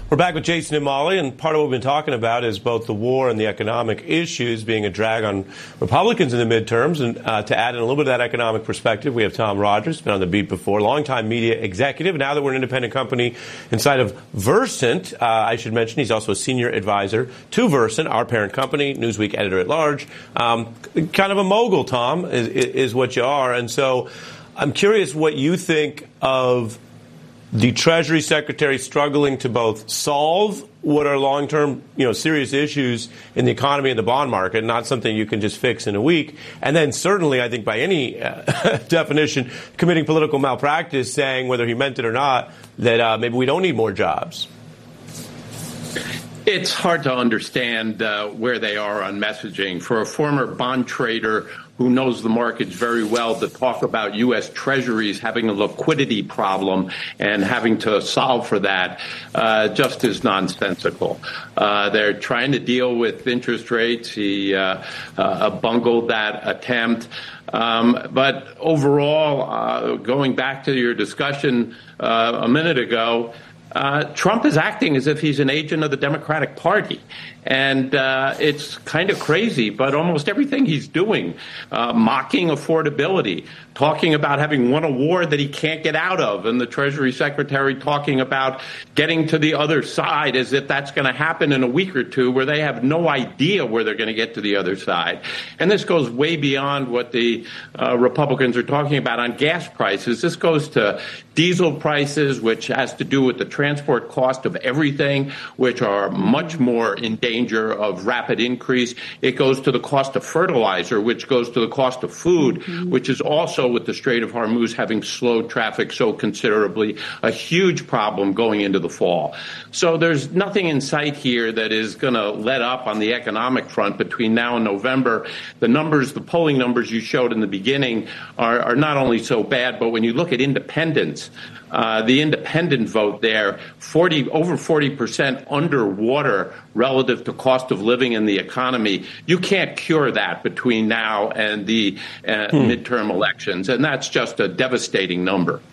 We're back with Jason and Molly, and part of what we've been talking about is both the war and the economic issues being a drag on Republicans in the midterms. And to add in a little bit of that economic perspective, we have Tom Rogers, been on the beat before, longtime media executive. Now that we're an independent company inside of Versant, I should mention he's also a senior advisor to Versant, our parent company, Newsweek editor-at-large. Kind of a mogul, Tom, is what you are. And so I'm curious what you think of the Treasury Secretary struggling to both solve what are long-term, serious issues in the economy and the bond market, not something you can just fix in a week. And then certainly, I think by any definition, committing political malpractice, saying whether he meant it or not, that maybe we don't need more jobs. It's hard to understand where they are on messaging. For a former bond trader who knows the markets very well, to talk about U.S. Treasuries having a liquidity problem and having to solve for that just is nonsensical. They're trying to deal with interest rates. He bungled that attempt. But overall, going back to your discussion a minute ago, Trump is acting as if he's an agent of the Democratic Party. And it's kind of crazy, but almost everything he's doing, mocking affordability, talking about having won a war that he can't get out of, and the Treasury Secretary talking about getting to the other side as if that's going to happen in a week or two, where they have no idea where they're going to get to the other side. And this goes way beyond what the Republicans are talking about on gas prices. This goes to diesel prices, which has to do with the transport cost of everything, which are much more in danger of rapid increase. It goes to the cost of fertilizer, which goes to the cost of food, which is also, with the Strait of Hormuz having slowed traffic so considerably, a huge problem going into the fall. So there's nothing in sight here that is going to let up on the economic front between now and November. The polling numbers you showed in the beginning are not only so bad, but when you look at independents, the independent vote there, over 40% underwater relative to cost of living in the economy. You can't cure that between now and the midterm elections, and that's just a devastating number.